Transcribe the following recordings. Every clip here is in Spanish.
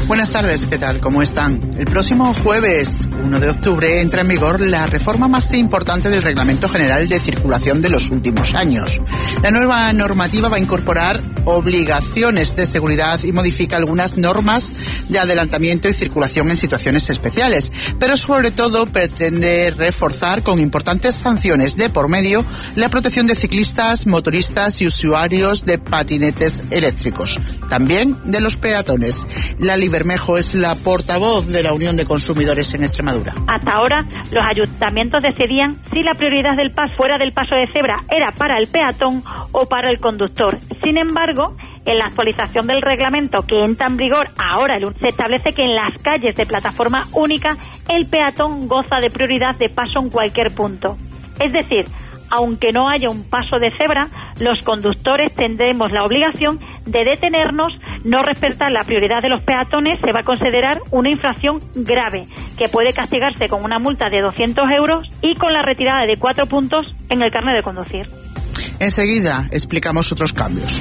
Buenas tardes, ¿qué tal? ¿Cómo están? El próximo jueves 1 de octubre entra en vigor la reforma más importante del Reglamento General de Circulación de los últimos años. La nueva normativa va a incorporar obligaciones de seguridad y modifica algunas normas de adelantamiento y circulación en situaciones especiales, pero sobre todo pretende reforzar con importantes sanciones de por medio la protección de ciclistas, motoristas y usuarios de patinetes eléctricos, también de los peatones. Lali Bermejo es la portavoz de la Unión de Consumidores en Extremadura. Hasta ahora, los ayuntamientos decidían si la prioridad del paso fuera del paso de cebra era para el peatón o para el conductor. Sin embargo, en la actualización del reglamento que entra en vigor ahora, se establece que en las calles de plataforma única el peatón goza de prioridad de paso en cualquier punto. Es decir, aunque no haya un paso de cebra, los conductores tendremos la obligación de detenernos. No respetar la prioridad de los peatones se va a considerar una infracción grave, que puede castigarse con una multa de 200 euros y con la retirada de 4 puntos en el carnet de conducir. Enseguida explicamos otros cambios.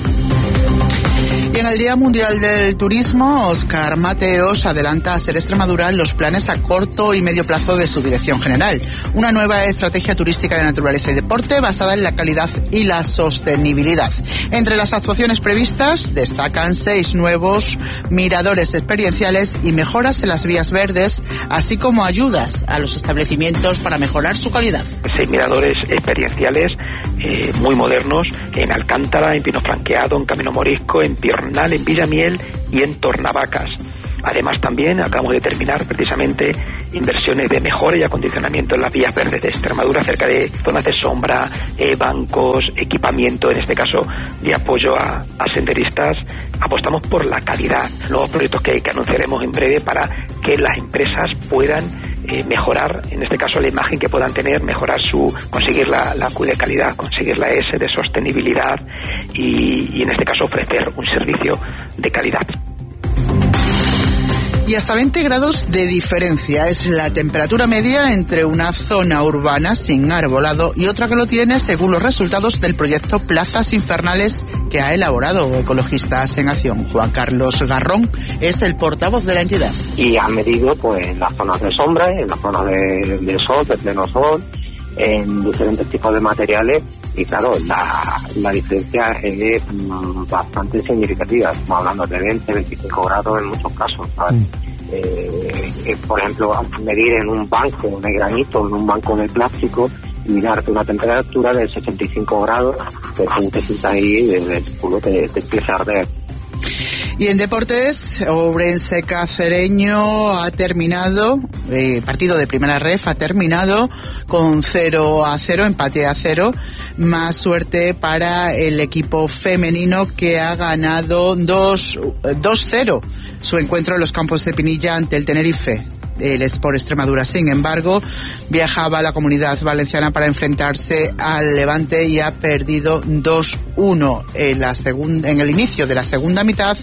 Y en el Día Mundial del Turismo, Óscar Mateos adelanta a Ser Extremadura los planes a corto y medio plazo de su dirección general. Una nueva estrategia turística de naturaleza y deporte basada en la calidad y la sostenibilidad. Entre las actuaciones previstas destacan 6 nuevos miradores experienciales y mejoras en las vías verdes, así como ayudas a los establecimientos para mejorar su calidad. 6 miradores experienciales muy modernos en Alcántara, en Pino Franqueado, en Camino Morisco, en Piornal, en Villamiel y en Tornavacas. Además, también acabamos de terminar precisamente inversiones de mejora y acondicionamiento en las vías verdes de Extremadura, cerca de zonas de sombra, bancos, equipamiento, en este caso de apoyo a senderistas. Apostamos por la calidad, nuevos proyectos que anunciaremos en breve para que las empresas puedan mejorar, en este caso, la imagen que puedan tener, mejorar conseguir la Q de calidad, conseguir la S de sostenibilidad y en este caso ofrecer un servicio de calidad. Y hasta 20 grados de diferencia es la temperatura media entre una zona urbana sin arbolado y otra que lo tiene, según los resultados del proyecto Plazas Infernales que ha elaborado Ecologistas en Acción. Juan Carlos Garrón es el portavoz de la entidad. Y han medido pues en las zonas de sombra, en las zonas de sol, de pleno sol, en diferentes tipos de materiales. Y claro, la diferencia es bastante significativa. Estamos hablando de 20, 25 grados en muchos casos, ¿sabes? Por ejemplo, medir en un banco de granito, en un banco de plástico, y darte una temperatura de 65 grados, que tú te sientas ahí, el culo te empieza a arder. Y en deportes, Ourense Cacereño ha terminado, partido de primera ref, ha terminado con 0-0, empate a 0. Más suerte para el equipo femenino que ha ganado 2-0 su encuentro en los campos de Pinilla ante el Tenerife. El Sport Extremadura, sin embargo, viajaba a la Comunidad Valenciana para enfrentarse al Levante y ha perdido 2-1 en el inicio de la segunda mitad.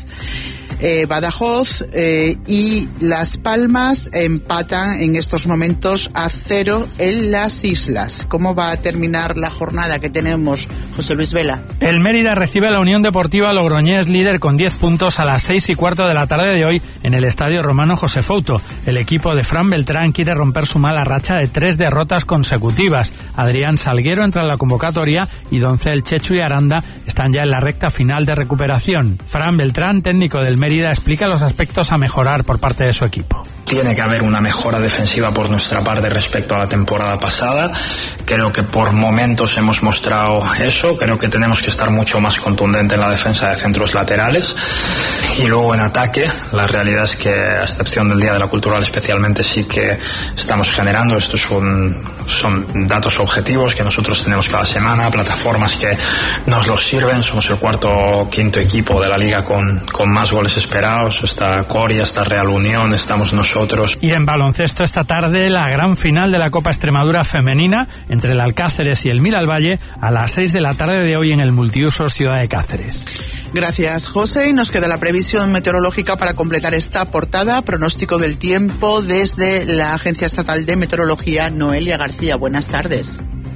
Badajoz y Las Palmas empatan en estos momentos a 0 en las islas. ¿Cómo va a terminar la jornada que tenemos, José Luis Vela? El Mérida recibe a la Unión Deportiva Logroñés, líder con 10 puntos, a las 6:15 de la tarde de hoy en el Estadio Romano José Fouto. El equipo de Fran Beltrán quiere romper su mala racha de 3 derrotas consecutivas. Adrián Salguero entra en la convocatoria y Doncel, Chechu y Aranda están ya en la recta final de recuperación. Fran Beltrán, técnico del Mérida, explica los aspectos a mejorar por parte de su equipo. Tiene que haber una mejora defensiva por nuestra parte respecto a la temporada pasada. Creo que por momentos hemos mostrado eso. Creo que tenemos que estar mucho más contundente en la defensa de centros laterales. Y luego en ataque, la realidad es que, a excepción del Día de la Cultural especialmente, sí que estamos generando. Estos son datos objetivos que nosotros tenemos cada semana, plataformas que nos los sirven. Somos el cuarto o quinto equipo de la liga con más goles esperados. Está Coria, está Real Unión, estamos nosotros. Y en baloncesto esta tarde la gran final de la Copa Extremadura femenina entre el Alcáceres y el Miralvalle a las 6 de la tarde de hoy en el Multiusos Ciudad de Cáceres. Gracias, José. Y nos queda la previsión meteorológica para completar esta portada. Pronóstico del tiempo desde la Agencia Estatal de Meteorología. Noelia García, buenas tardes.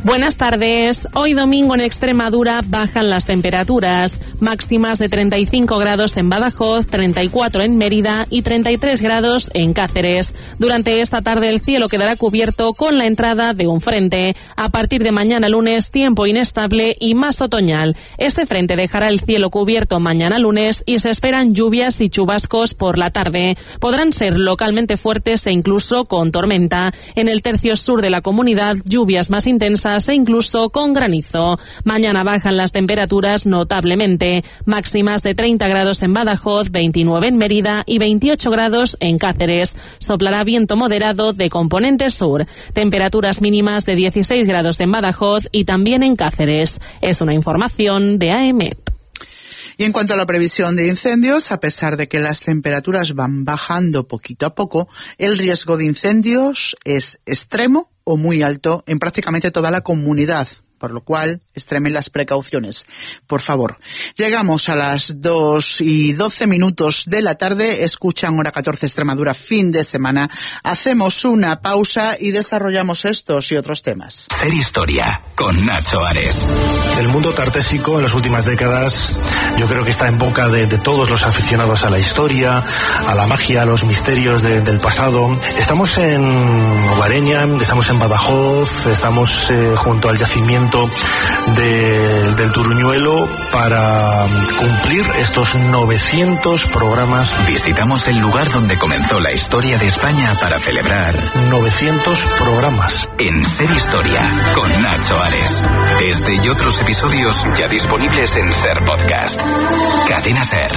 Buenas tardes. Hoy domingo en Extremadura bajan las temperaturas. Máximas de 35 grados en Badajoz, 34 en Mérida y 33 grados en Cáceres. Durante esta tarde el cielo quedará cubierto con la entrada de un frente. A partir de mañana lunes, tiempo inestable y más otoñal. Este frente dejará el cielo cubierto mañana lunes y se esperan lluvias y chubascos por la tarde. Podrán ser localmente fuertes e incluso con tormenta. En el tercio sur de la comunidad, lluvias más intensas e incluso con granizo. Mañana bajan las temperaturas notablemente. Máximas de 30 grados en Badajoz, 29 en Mérida y 28 grados en Cáceres. Soplará viento moderado de componente sur. Temperaturas mínimas de 16 grados en Badajoz y también en Cáceres. Es una información de AEMET. Y en cuanto a la previsión de incendios, a pesar de que las temperaturas van bajando poquito a poco, el riesgo de incendios es extremo o muy alto en prácticamente toda la comunidad, por lo cual extremen las precauciones, por favor. Llegamos a las 2:12 de la tarde, escuchan Hora 14 Extremadura, fin de semana. Hacemos una pausa y desarrollamos estos y otros temas. Ser Historia, con Nacho Ares. El mundo tartésico en las últimas décadas yo creo que está en boca de todos los aficionados a la historia, a la magia, a los misterios del pasado. Estamos en Ovareña, estamos en Badajoz, estamos junto al yacimiento del Turuñuelo para cumplir estos 900 programas. Visitamos el lugar donde comenzó la historia de España para celebrar 900 programas. En Ser Historia, con Nacho Ares. Este y otros episodios ya disponibles en Ser Podcast. Cadena Ser.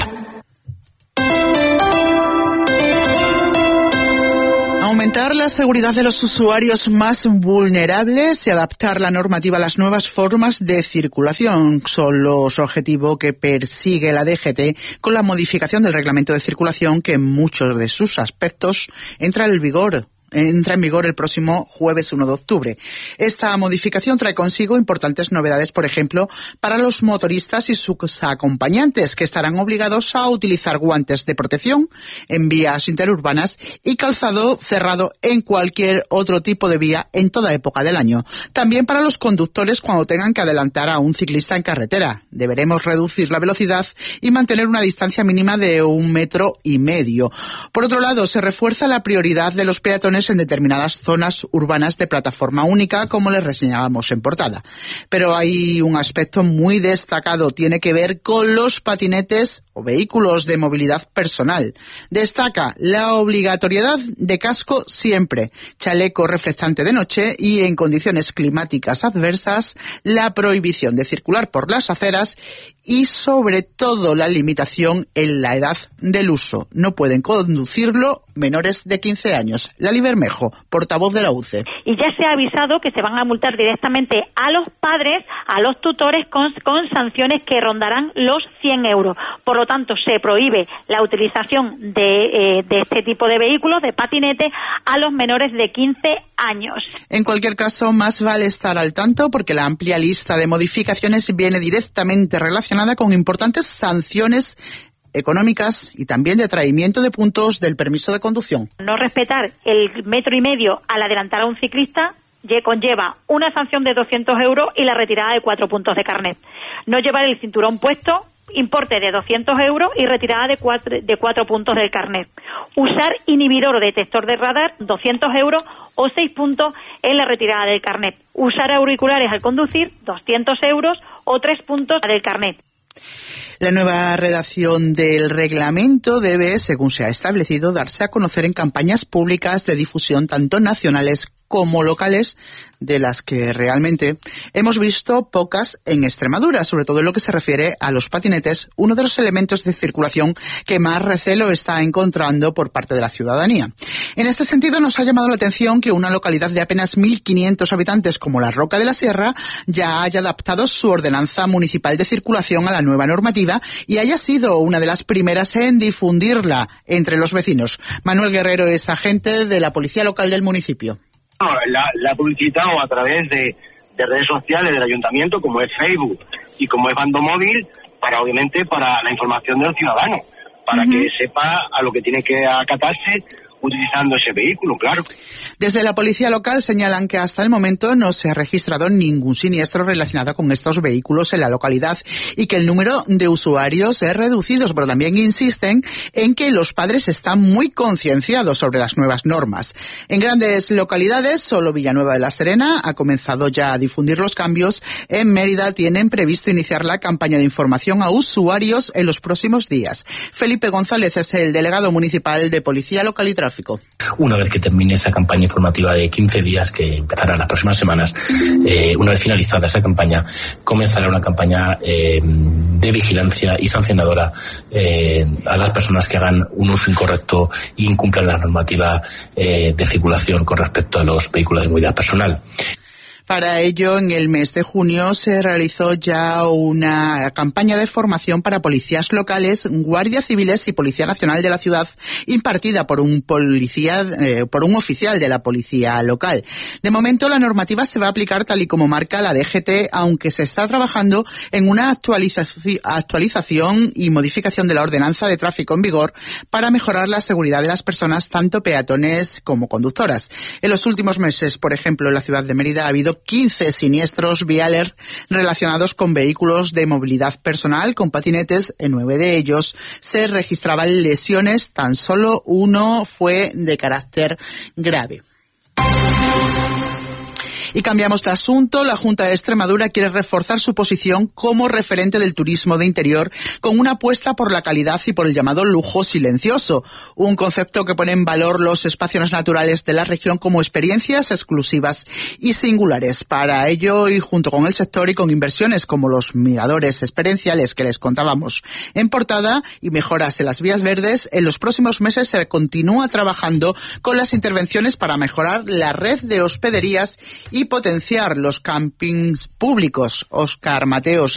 Aumentar la seguridad de los usuarios más vulnerables y adaptar la normativa a las nuevas formas de circulación son los objetivos que persigue la DGT con la modificación del reglamento de circulación que en muchos de sus aspectos entra en vigor el próximo jueves 1 de octubre. Esta modificación trae consigo importantes novedades, por ejemplo, para los motoristas y sus acompañantes, que estarán obligados a utilizar guantes de protección en vías interurbanas y calzado cerrado en cualquier otro tipo de vía en toda época del año. También para los conductores cuando tengan que adelantar a un ciclista en carretera. Deberemos reducir la velocidad y mantener una distancia mínima de 1,5 metros. Por otro lado, se refuerza la prioridad de los peatones en determinadas zonas urbanas de plataforma única, como les reseñábamos en portada. Pero hay un aspecto muy destacado, tiene que ver con los patinetes o vehículos de movilidad personal. Destaca la obligatoriedad de casco siempre, chaleco reflectante de noche y en condiciones climáticas adversas, la prohibición de circular por las aceras y sobre todo la limitación en la edad del uso. No pueden conducirlo menores de 15 años. Lali Bermejo, portavoz de la UCE. Y ya se ha avisado que se van a multar directamente a los padres, a los tutores, con sanciones que rondarán los 100 euros. Por lo tanto, se prohíbe la utilización de este tipo de vehículos, de patinetes, a los menores de 15 años. En cualquier caso, más vale estar al tanto porque la amplia lista de modificaciones viene directamente relacionada con importantes sanciones económicas y también de atraimiento de puntos del permiso de conducción. No respetar el 1,5 metros al adelantar a un ciclista conlleva una sanción de 200 euros y la retirada de 4 puntos de carnet. No llevar el cinturón puesto, importe de 200 euros y retirada de 4 puntos del carnet. Usar inhibidor o detector de radar, 200 euros o 6 puntos en la retirada del carnet. Usar auriculares al conducir, 200 euros o 3 puntos del carnet. La nueva redacción del reglamento debe, según se ha establecido, darse a conocer en campañas públicas de difusión tanto nacionales como locales, de las que realmente hemos visto pocas en Extremadura, sobre todo en lo que se refiere a los patinetes, uno de los elementos de circulación que más recelo está encontrando por parte de la ciudadanía. En este sentido, nos ha llamado la atención que una localidad de apenas 1.500 habitantes como La Roca de la Sierra ya haya adaptado su ordenanza municipal de circulación a la nueva normativa y haya sido una de las primeras en difundirla entre los vecinos. Manuel Guerrero es agente de la Policía Local del municipio. La publicitamos a través de redes sociales del ayuntamiento, como es Facebook y como es Bando Móvil, obviamente para la información de los ciudadanos, para que sepa a lo que tiene que acatarse utilizando ese vehículo, claro. Desde la policía local señalan que hasta el momento no se ha registrado ningún siniestro relacionado con estos vehículos en la localidad y que el número de usuarios es reducido, pero también insisten en que los padres están muy concienciados sobre las nuevas normas. En grandes localidades, solo Villanueva de la Serena ha comenzado ya a difundir los cambios. En Mérida tienen previsto iniciar la campaña de información a usuarios en los próximos días. Felipe González es el delegado municipal de Policía Local y Tráfico. Una vez que termine esa campaña informativa de 15 días, que empezará las próximas semanas, una vez finalizada esa campaña, comenzará una campaña de vigilancia y sancionadora a las personas que hagan un uso incorrecto e incumplan la normativa de circulación con respecto a los vehículos de movilidad personal. Para ello, en el mes de junio se realizó ya una campaña de formación para policías locales, guardias civiles y Policía Nacional de la ciudad, impartida por un oficial de la policía local. De momento, la normativa se va a aplicar tal y como marca la DGT, aunque se está trabajando en una actualización y modificación de la ordenanza de tráfico en vigor para mejorar la seguridad de las personas, tanto peatones como conductoras. En los últimos meses, por ejemplo, en la ciudad de Mérida ha habido 15 siniestros viales relacionados con vehículos de movilidad personal, con patinetes. En 9 de ellos se registraban lesiones, tan solo uno fue de carácter grave. Y cambiamos de asunto. La Junta de Extremadura quiere reforzar su posición como referente del turismo de interior con una apuesta por la calidad y por el llamado lujo silencioso, un concepto que pone en valor los espacios naturales de la región como experiencias exclusivas y singulares. Para ello, y junto con el sector y con inversiones como los miradores experienciales que les contábamos en portada y mejoras en las vías verdes, en los próximos meses se continúa trabajando con las intervenciones para mejorar la red de hospederías y potenciar los campings públicos. Óscar Mateos